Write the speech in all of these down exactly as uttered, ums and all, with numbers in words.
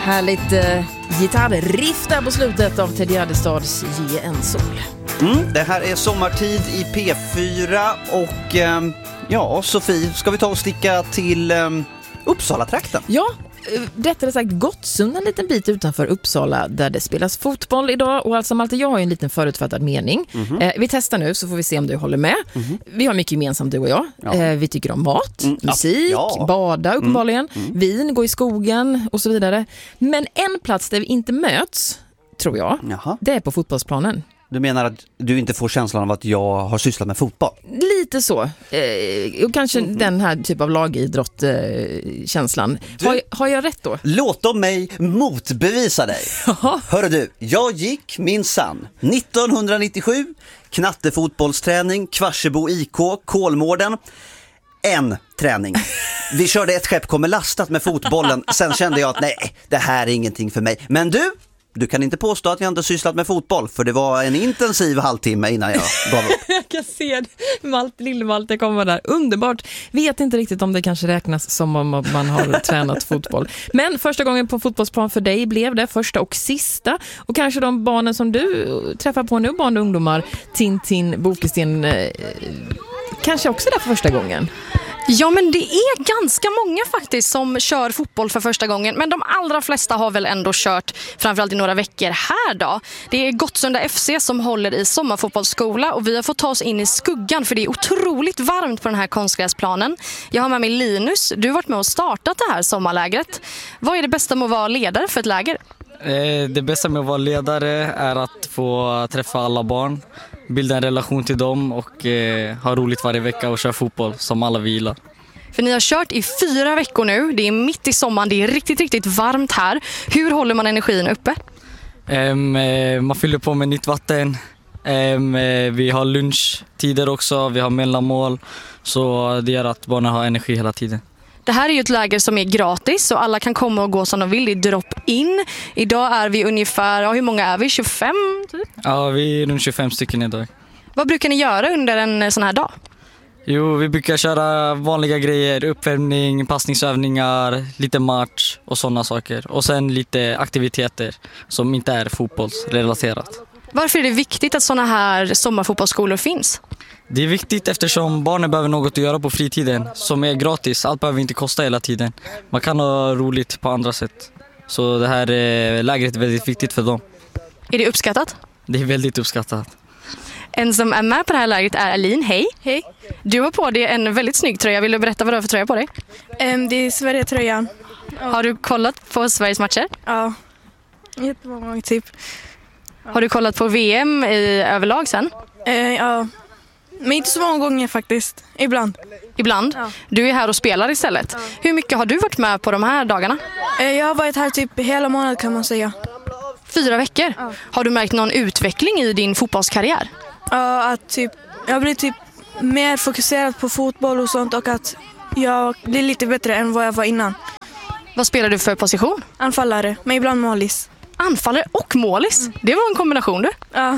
Härligt eh, gitarriff där på slutet av Ted Gärdestads Ge en sol. Mm, det här är sommartid i P fyra och eh, ja, Sofie, ska vi ta och sticka till eh, Uppsala-trakten? Ja, rättare sagt Gottsunda, en liten bit utanför Uppsala där det spelas fotboll idag. Och alltså Malte, jag har ju en liten förutfattad mening. Mm-hmm. eh, Vi testar nu så får vi se om du håller med. Mm-hmm. Vi har mycket gemensamt, du och jag. Ja. eh, Vi tycker om mat, mm. musik, ja. bada uppenbarligen, mm. Mm. vin, gå i skogen och så vidare. Men en plats där vi inte möts, tror jag, Jaha. det är på fotbollsplanen. Du menar att du inte får känslan av att jag har sysslat med fotboll? Lite så. Eh, och kanske mm. den här typ av lagidrott-känslan. Eh, har, har jag rätt då? Låt mig motbevisa dig. Hörru du, jag gick minsann nittonhundranittiosju, knattefotbollsträning, Kvarsebo I K, Kolmården. En träning. Vi körde ett skepp kommer lastat med fotbollen. Sen kände jag att nej, det här är ingenting för mig. Men du... Du kan inte påstå att jag inte sysslat med fotboll, för det var en intensiv halvtimme innan jag gav upp. Jag kan se Malte, lille Malte kommer där. Underbart. Vet inte riktigt om det kanske räknas som om man har tränat fotboll. Men första gången på fotbollsplan för dig blev det första och sista. Och kanske de barnen som du träffar på nu, barn och ungdomar, Tintin, Bokesten, eh, kanske också där för första gången. Ja, men det är ganska många faktiskt som kör fotboll för första gången. Men de allra flesta har väl ändå kört framförallt i några veckor här då. Det är Gottsunda F C som håller i sommarfotbollsskola och vi har fått ta oss in i skuggan för det är otroligt varmt på den här konstgräsplanen. Jag har med mig Linus. Du har varit med och startat det här sommarlägret. Vad är det bästa med att vara ledare för ett läger? Det bästa med att vara ledare är att få träffa alla barn, bilda en relation till dem och eh, ha roligt varje vecka och köra fotboll som alla vilar. För ni har kört i fyra veckor nu, det är mitt i sommaren, det är riktigt, riktigt varmt här. Hur håller man energin uppe? Um, eh, man fyller på med nytt vatten, um, eh, vi har lunchtider också, vi har mellanmål, så det gör att barnen har energi hela tiden. Det här är ju ett läger som är gratis så alla kan komma och gå som de vill i drop-in. Idag är vi ungefär, ja, hur många är vi? tjugofem typ? Ja, vi är runt tjugofem stycken idag. Vad brukar ni göra under en sån här dag? Jo, vi brukar köra vanliga grejer, uppvärmning, passningsövningar, lite match och sådana saker. Och sen lite aktiviteter som inte är fotbollsrelaterat. Varför är det viktigt att såna här sommarfotbollsskolor finns? Det är viktigt eftersom barnen behöver något att göra på fritiden som är gratis. Allt behöver inte kosta hela tiden. Man kan ha roligt på andra sätt. Så det här lägret är väldigt viktigt för dem. Är det uppskattat? Det är väldigt uppskattat. En som är med på det här lägret är Aline. Hej. Hej. Du har på dig en väldigt snygg tröja. Vill du berätta vad du har för tröja på dig? Um, det är Sverige-tröjan. Ja. Har du kollat på Sveriges matcher? Ja, jättemånga typ. Ja. Har du kollat på V M i överlag sen? Uh, ja, men inte så många gånger faktiskt. Ibland. Ibland? Ja. Du är här och spelar istället. Ja. Hur mycket har du varit med på de här dagarna? Uh, jag har varit här typ hela månaden kan man säga. Fyra veckor? Ja. Har du märkt någon utveckling i din fotbollskarriär? Ja, att typ, jag blir typ mer fokuserad på fotboll och sånt och att jag blir lite bättre än vad jag var innan. Vad spelar du för position? Anfallare, men ibland målis. Anfallare och målis? Mm. Det var en kombination du? Ja,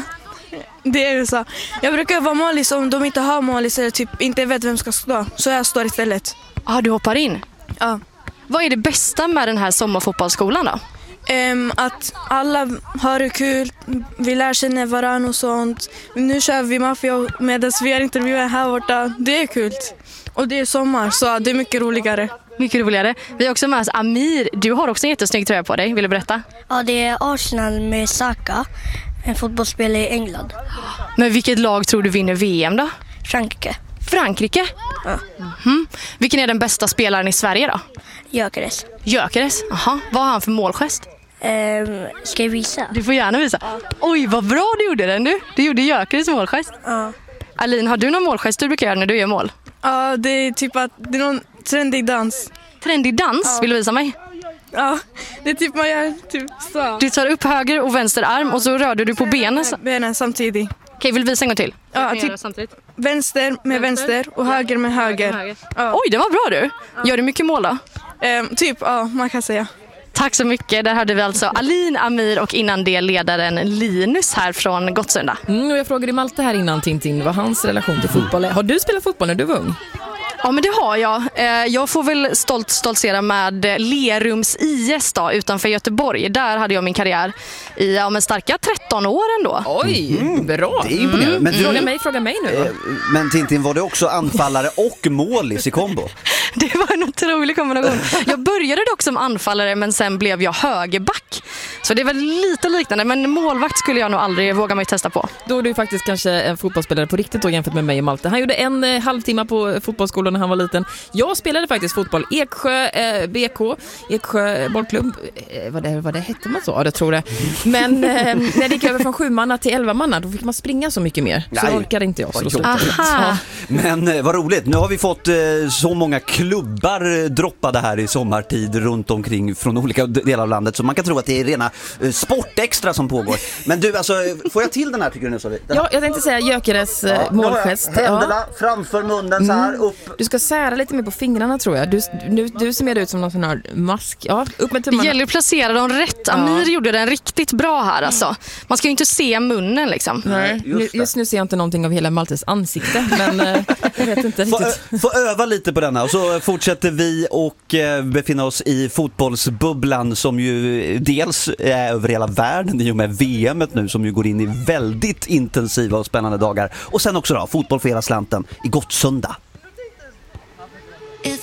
det är det så. Jag brukar vara målis om de inte har målis eller typ inte vet vem ska stå. Så jag står istället. Ja, ah, du hoppar in? Ja. Vad är det bästa med den här sommarfotbollsskolan då? Um, att alla har det kul, vi lär känna varandra och sånt. Nu kör vi maffia medan vi har intervjuer här borta. Det är kul. Och det är sommar så det är mycket roligare. Mycket roligare. Vi har också med oss Amir. Du har också en jättesnygg tröja på dig. Vill du berätta? Ja, det är Arsenal med Saka. En fotbollsspelare i England. Men vilket lag tror du vinner V M då? Frankrike. Frankrike? Ja. Mm-hmm. Vilken är den bästa spelaren i Sverige då? Gyökeres. Gyökeres? Jaha. Vad har han för målgest? Um, ska jag visa? Du får gärna visa. Ja. Oj, vad bra du gjorde den du. Du gjorde Gyökeres målgest. Ja. Aline, har du någon målgest du brukar göra när du gör mål? Ja, det är typ att det är någon trendig dans. Trendig dans? Ja. Vill du visa mig? Ja, det är typ man gör typ så. Du tar upp höger och vänster arm och så rör du på benen. Benen samtidigt. Okej, vill du visa en gång till? Ja, typ samtidigt. Vänster med vänster, vänster och höger med höger. höger. Ja. Oj, det var bra du. Gör du mycket mål då? Um, typ, ja, man kan säga. Tack så mycket. Där hade vi alltså Aline, Amir och innan det ledaren Linus här från Gottsunda. Mm, och jag frågade Malte här innan Tintin vad hans relation till fotboll är. Har du spelat fotboll när du var ung? Ja, men det har jag. Jag får väl stolt stoltsera med Lerums I S då, utanför Göteborg. Där hade jag min karriär i ja, men starka tretton år ändå. Oj, mm. bra. Det är imponerande. Mm. Men du, fråga mig, fråga mig nu. Eh, men Tintin, var du också anfallare och målis i kombo? Det var en otrolig kombination. Jag började dock som anfallare, men sen blev jag högerback. Så det är väl lite liknande, men målvakt skulle jag nog aldrig våga mig testa på. Då är du faktiskt kanske en fotbollsspelare på riktigt då, jämfört med mig och Malte. Han gjorde en eh, halvtimme på fotbollsskolan när han var liten. Jag spelade faktiskt fotboll. Eksjö eh, B K, Eksjö bollklubb. Eh, vad, det, vad det hette man så? Ja, det tror jag. Men eh, när det gick över från sju manna till elva manna, då fick man springa så mycket mer. Så Nej. orkade inte jag. Så då slutade jag. Aha. Ja. Men eh, vad roligt, nu har vi fått eh, så många klubbar eh, droppade här i sommartid runt omkring från olika delar av landet, så man kan tro att det är rena eh, sportextra som pågår. Men du, alltså, får jag till den här tycker du nu? Så? Ja, jag tänkte säga Jökeres eh, Ja, målgest. händerna framför munnen så här, upp. Du ska sära lite mer på fingrarna tror jag. Du, du, du ser mer ut som någon sån här mask. Ja, upp med Det tummarna. gäller att placera dem rätt. Amir gjorde den riktigt bra här alltså. Man ska ju inte se munnen liksom. Nej, just just, det. just nu ser jag inte någonting av hela Maltes ansikte, men eh, jag vet inte Få, riktigt. få öva lite på denna och så fortsätter vi och eh, befinna oss i fotbollsbubblan som ju dels är över hela världen i och med V M nu som ju går in i väldigt intensiva och spännande dagar. Och sen också då, fotboll för hela slanten i Gottsunda.